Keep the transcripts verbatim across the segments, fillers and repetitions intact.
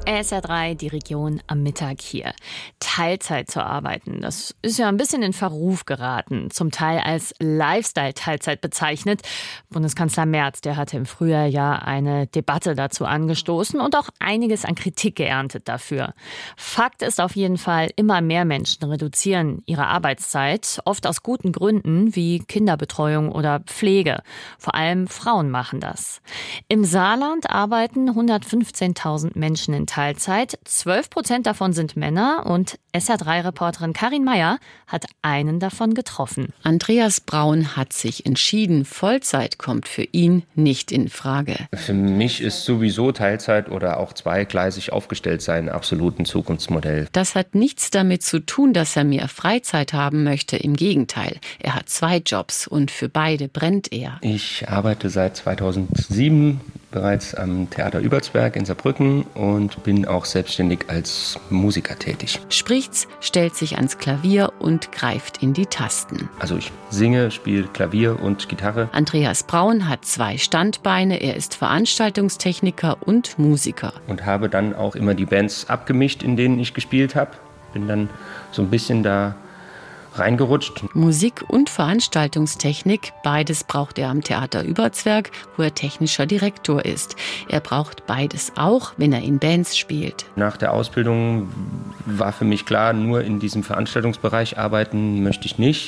S R drei, die Region am Mittag hier. Teilzeit zu arbeiten, das ist ja ein bisschen in Verruf geraten. Zum Teil als Lifestyle-Teilzeit bezeichnet. Bundeskanzler Merz, der hatte im Frühjahr ja eine Debatte dazu angestoßen und auch einiges an Kritik geerntet dafür. Fakt ist auf jeden Fall, immer mehr Menschen reduzieren ihre Arbeitszeit, oft aus guten Gründen wie Kinderbetreuung oder Pflege. Vor allem Frauen machen das. Im Saarland arbeiten hundertfünfzehntausend Menschen in Teilzeit. zwölf Prozent davon sind Männer und S R drei Reporterin Karin Meyer hat einen davon getroffen. Andreas Braun hat sich entschieden, Vollzeit kommt für ihn nicht in Frage. Für mich ist sowieso Teilzeit oder auch zweigleisig aufgestellt sein absolut ein Zukunftsmodell. Das hat nichts damit zu tun, dass er mehr Freizeit haben möchte. Im Gegenteil, er hat zwei Jobs und für beide brennt er. Ich arbeite seit zweitausendsieben bereits am Theater Übersberg in Saarbrücken und bin auch selbstständig als Musiker tätig. Spricht's, stellt sich ans Klavier und greift in die Tasten. Also ich singe, spiele Klavier und Gitarre. Andreas Braun hat zwei Standbeine, er ist Veranstaltungstechniker und Musiker. Und habe dann auch immer die Bands abgemischt, in denen ich gespielt habe. Bin dann so ein bisschen da reingerutscht. Musik und Veranstaltungstechnik, beides braucht er am Theater Überzwerg, wo er technischer Direktor ist. Er braucht beides auch, wenn er in Bands spielt. Nach der Ausbildung war für mich klar, nur in diesem Veranstaltungsbereich arbeiten möchte ich nicht,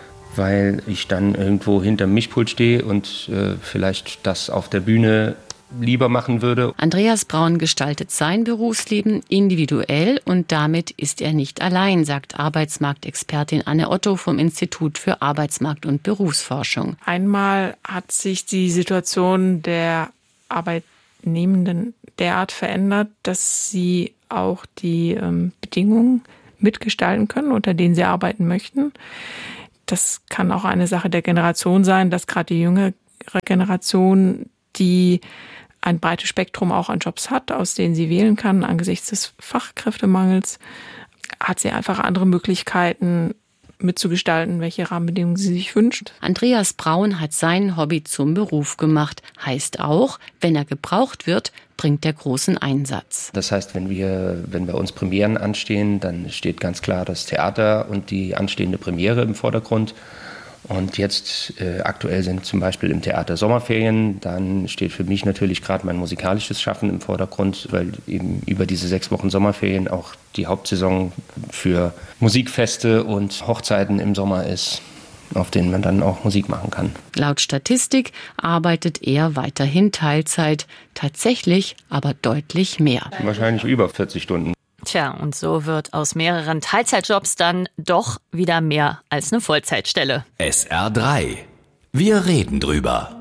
weil ich dann irgendwo hinterm Mischpult stehe und äh, vielleicht das auf der Bühne lieber machen würde. Andreas Braun gestaltet sein Berufsleben individuell und damit ist er nicht allein, sagt Arbeitsmarktexpertin Anne Otto vom Institut für Arbeitsmarkt- und Berufsforschung. Einmal hat sich die Situation der Arbeitnehmenden derart verändert, dass sie auch die ähm, Bedingungen mitgestalten können, unter denen sie arbeiten möchten. Das kann auch eine Sache der Generation sein, dass gerade die jüngere Generation, die ein breites Spektrum auch an Jobs hat, aus denen sie wählen kann, angesichts des Fachkräftemangels, hat sie einfach andere Möglichkeiten mitzugestalten, welche Rahmenbedingungen sie sich wünscht. Andreas Braun hat sein Hobby zum Beruf gemacht. Heißt auch, wenn er gebraucht wird, bringt er großen Einsatz. Das heißt, wenn wir, wenn bei uns Premieren anstehen, dann steht ganz klar das Theater und die anstehende Premiere im Vordergrund. Und jetzt äh, aktuell sind zum Beispiel im Theater Sommerferien, dann steht für mich natürlich gerade mein musikalisches Schaffen im Vordergrund, weil eben über diese sechs Wochen Sommerferien auch die Hauptsaison für Musikfeste und Hochzeiten im Sommer ist, auf denen man dann auch Musik machen kann. Laut Statistik arbeitet er weiterhin Teilzeit, tatsächlich aber deutlich mehr. Wahrscheinlich über vierzig Stunden. Tja, und so wird aus mehreren Teilzeitjobs dann doch wieder mehr als eine Vollzeitstelle. S R drei. Wir reden drüber.